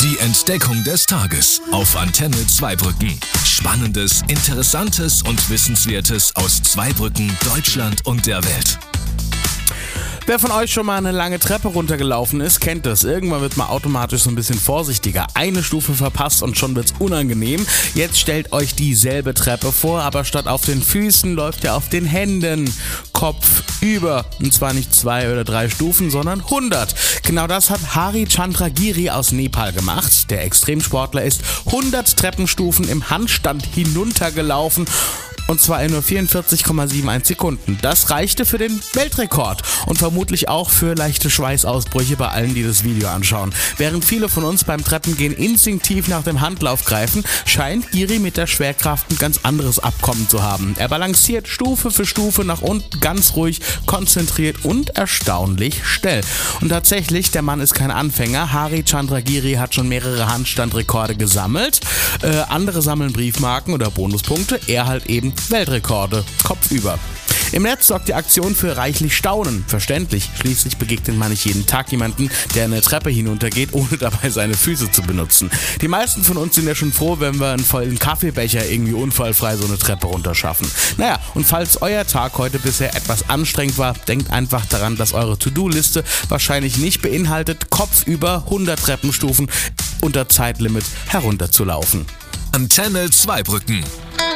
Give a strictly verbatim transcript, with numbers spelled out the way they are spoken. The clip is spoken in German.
Die Entdeckung des Tages auf Antenne Zweibrücken. Spannendes, Interessantes und Wissenswertes aus Zweibrücken, Deutschland und der Welt. Wer von euch schon mal eine lange Treppe runtergelaufen ist, kennt das. Irgendwann wird man automatisch so ein bisschen vorsichtiger. Eine Stufe verpasst und schon wird's unangenehm. Jetzt stellt euch dieselbe Treppe vor, aber statt auf den Füßen läuft ihr auf den Händen. Kopf über. Und zwar nicht zwei oder drei Stufen, sondern hundert. Genau das hat Hari Chandragiri aus Nepal gemacht. Der Extremsportler ist hundert Treppenstufen im Handstand hinuntergelaufen. Und zwar in nur vierundvierzig Komma einundsiebzig Sekunden. Das reichte für den Weltrekord und vermutlich auch für leichte Schweißausbrüche bei allen, die das Video anschauen. Während viele von uns beim Treppengehen instinktiv nach dem Handlauf greifen, scheint Giri mit der Schwerkraft ein ganz anderes Abkommen zu haben. Er balanciert Stufe für Stufe nach unten ganz ruhig, konzentriert und erstaunlich schnell. Und tatsächlich, der Mann ist kein Anfänger. Hari Chandragiri hat schon mehrere Handstandrekorde gesammelt. Äh, andere sammeln Briefmarken oder Bonuspunkte. Er halt eben Weltrekorde, kopfüber. Im Netz sorgt die Aktion für reichlich Staunen. Verständlich, schließlich begegnet man nicht jeden Tag jemanden, der eine Treppe hinuntergeht, ohne dabei seine Füße zu benutzen. Die meisten von uns sind ja schon froh, wenn wir einen vollen Kaffeebecher irgendwie unfallfrei so eine Treppe runterschaffen. Naja, und falls euer Tag heute bisher etwas anstrengend war, denkt einfach daran, dass eure To-Do-Liste wahrscheinlich nicht beinhaltet, kopfüber hundert Treppenstufen unter Zeitlimit herunterzulaufen. Antenne Zweibrücken.